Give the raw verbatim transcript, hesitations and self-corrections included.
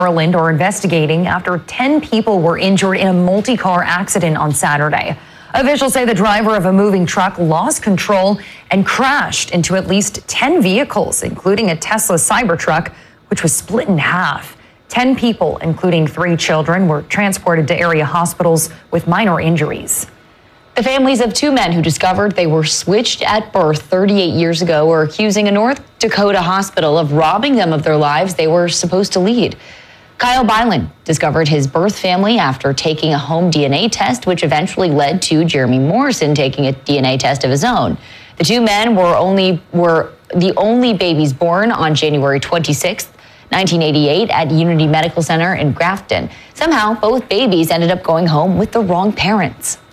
Maryland are investigating after ten people were injured in a multi-car accident on Saturday. Officials say the driver of a moving truck lost control and crashed into at least ten vehicles, including a Tesla Cybertruck, which was split in half. ten people, including three children, were transported to area hospitals with minor injuries. The families of two men who discovered they were switched at birth thirty-eight years ago are accusing a North Dakota hospital of robbing them of their lives they were supposed to lead. Kyle Byland discovered his birth family after taking a home D N A test, which eventually led to Jeremy Morrison taking a D N A test of his own. The two men were only were the only babies born on January twenty-sixth, nineteen eighty-eight at Unity Medical Center in Grafton. Somehow, both babies ended up going home with the wrong parents.